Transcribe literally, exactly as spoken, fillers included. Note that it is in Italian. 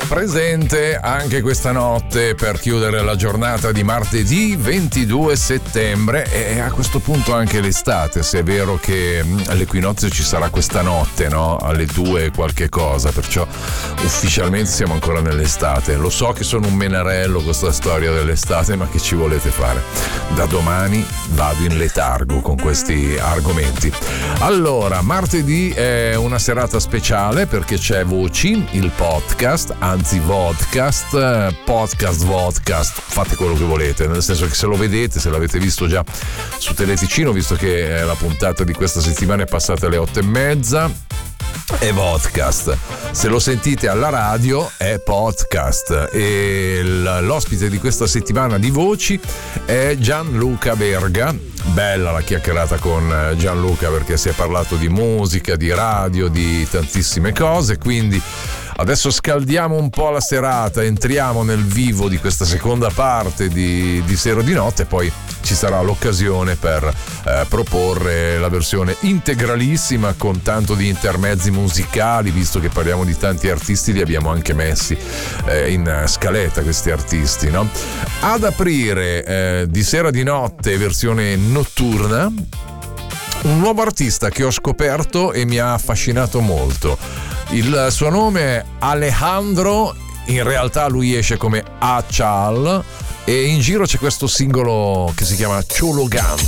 presente anche questa notte per chiudere la giornata di martedì ventidue settembre, e a questo punto anche l'estate, se è vero che all'equinozio ci sarà questa notte, no? Alle due qualche cosa, perciò ufficialmente siamo ancora nell'estate. Lo so che sono un menarello questa storia dell'estate, ma che ci volete fare? Da domani vado in letargo con questi argomenti. Allora, martedì è una serata speciale perché c'è Voci, il podcast, anzi vodcast, podcast, vodcast, fate quello che volete, nel senso che se lo vedete, se l'avete visto già su Teleticino, visto che la puntata di questa settimana è passata alle otto e mezza, è vodcast. Se lo sentite alla radio è podcast, e l'ospite di questa settimana di Voci è Gianluca Verga. Bella la chiacchierata con Gianluca, perché si è parlato di musica, di radio, di tantissime cose, quindi adesso scaldiamo un po' la serata, entriamo nel vivo di questa seconda parte di, di Sera di Notte, e poi ci sarà l'occasione per eh, proporre la versione integralissima con tanto di intermezzi musicali, visto che parliamo di tanti artisti, li abbiamo anche messi eh, in scaletta questi artisti, no? Ad aprire eh, di Sera di Notte versione notturna, un nuovo artista che ho scoperto e mi ha affascinato molto. Il suo nome è Alejandro, in realtà lui esce come Achal, e in giro c'è questo singolo che si chiama Chologan.